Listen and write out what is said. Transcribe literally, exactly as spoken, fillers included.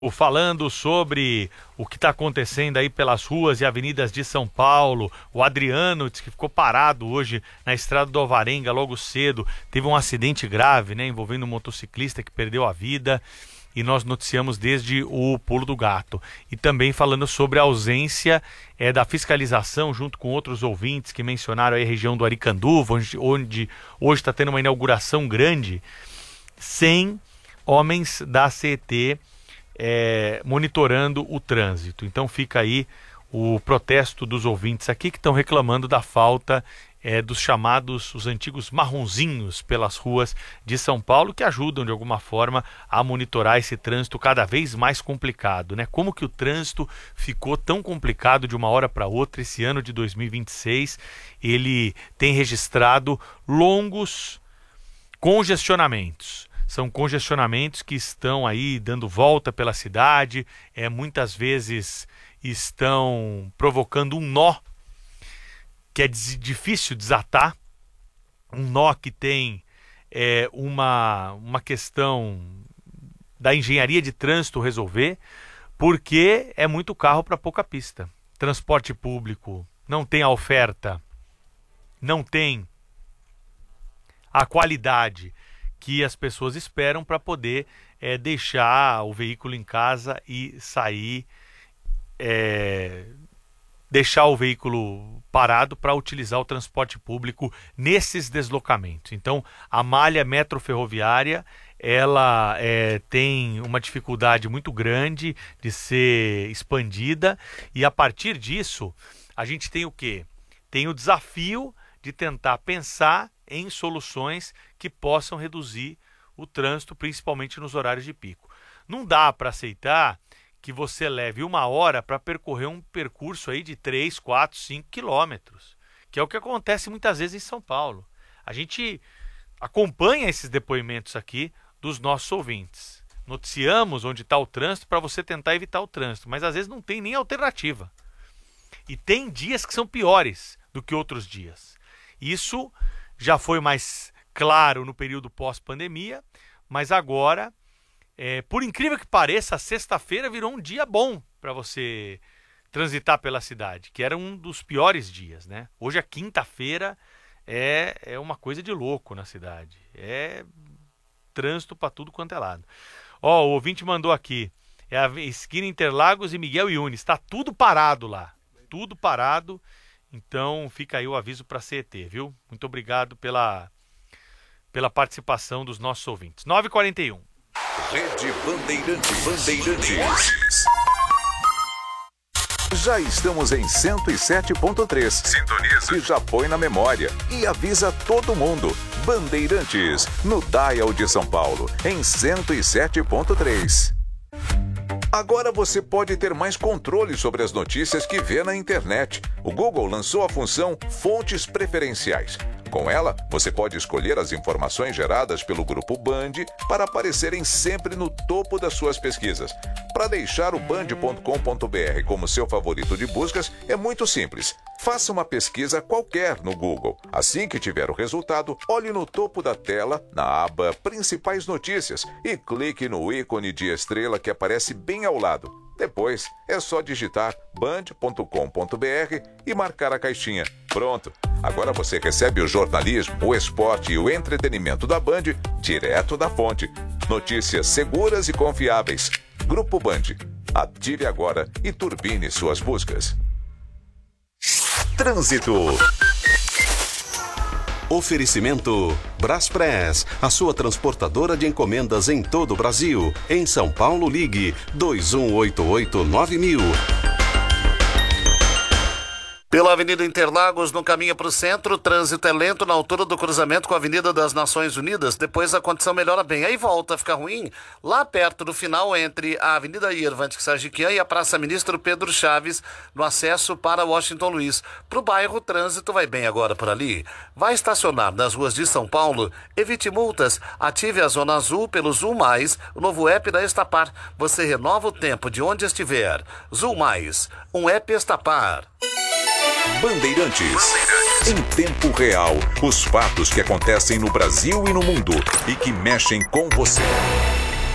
falando sobre o que está acontecendo aí pelas ruas e avenidas de São Paulo. O Adriano disse que ficou parado hoje na estrada do Alvarenga logo cedo. Teve um acidente grave, né, envolvendo um motociclista que perdeu a vida. E nós noticiamos desde o Pulo do Gato. E também falando sobre a ausência é, da fiscalização, junto com outros ouvintes que mencionaram aí a região do Aricanduva, onde, onde hoje está tendo uma inauguração grande, sem homens da C E T É, monitorando o trânsito. Então fica aí o protesto dos ouvintes aqui que estão reclamando da falta é, dos chamados, os antigos marronzinhos pelas ruas de São Paulo, que ajudam de alguma forma a monitorar esse trânsito cada vez mais complicado, né? Como que o trânsito ficou tão complicado de uma hora para outra? Esse ano de dois mil e vinte e seis ele tem registrado longos congestionamentos. São congestionamentos que estão aí dando volta pela cidade, é, muitas vezes estão provocando um nó que é difícil desatar, um nó que tem é, uma, uma questão da engenharia de trânsito resolver, porque é muito carro para pouca pista. Transporte público não tem a oferta, não tem a qualidade que as pessoas esperam para poder é, deixar o veículo em casa e sair, é, deixar o veículo parado para utilizar o transporte público nesses deslocamentos. Então, a malha metroferroviária, ela é, tem uma dificuldade muito grande de ser expandida, e a partir disso, a gente tem o quê? Tem o desafio de tentar pensar em soluções que possam reduzir o trânsito, principalmente nos horários de pico. Não dá para aceitar que você leve uma hora para percorrer um percurso aí de três, quatro, cinco quilômetros, que é o que acontece muitas vezes em São Paulo. A gente acompanha esses depoimentos aqui dos nossos ouvintes. Noticiamos onde está o trânsito para você tentar evitar o trânsito, mas às vezes não tem nem alternativa. E tem dias que são piores do que outros dias. Isso já foi mais claro no período pós-pandemia, mas agora, é, por incrível que pareça, a sexta-feira virou um dia bom para você transitar pela cidade, que era um dos piores dias, né? Hoje a quinta-feira é, é uma coisa de louco na cidade. É trânsito para tudo quanto é lado. Ó, o ouvinte mandou aqui, é a esquina Interlagos e Miguel Yunes, está tudo parado lá, tudo parado. Então fica aí o aviso para a C E T, viu? Muito obrigado pela, pela participação dos nossos ouvintes. nove e quarenta e um. Rede Bandeirantes. Bandeirantes. Já estamos em cento e sete ponto três. Sintoniza. E já põe na memória. E avisa todo mundo. Bandeirantes, no Dial de São Paulo, em cento e sete ponto três. Agora você pode ter mais controle sobre as notícias que vê na internet. O Google lançou a função Fontes Preferenciais. Com ela, você pode escolher as informações geradas pelo Grupo Band para aparecerem sempre no topo das suas pesquisas. Para deixar o band ponto com ponto br como seu favorito de buscas, é muito simples. Faça uma pesquisa qualquer no Google. Assim que tiver o resultado, olhe no topo da tela, na aba Principais Notícias, e clique no ícone de estrela que aparece bem ao lado. Depois, é só digitar band ponto com ponto br e marcar a caixinha. Pronto! Agora você recebe o jornalismo, o esporte e o entretenimento da Band direto da fonte. Notícias seguras e confiáveis. Grupo Band. Ative agora e turbine suas buscas. Trânsito. Oferecimento Braspress, a sua transportadora de encomendas em todo o Brasil. Em São Paulo, ligue dois um oito oito nove mil. Pela Avenida Interlagos, no caminho para o centro, o trânsito é lento na altura do cruzamento com a Avenida das Nações Unidas. Depois a condição melhora bem. Aí volta a ficar ruim lá perto do final entre a Avenida Irvante Sajiquian e a Praça Ministro Pedro Chaves, no acesso para Washington Luiz. Para o bairro, o trânsito vai bem agora por ali. Vai estacionar nas ruas de São Paulo? Evite multas. Ative a Zona Azul pelo Zul Mais, o novo app da Estapar. Você renova o tempo de onde estiver. Zul Mais, um app Estapar. Bandeirantes. Em tempo real, os fatos que acontecem no Brasil e no mundo e que mexem com você.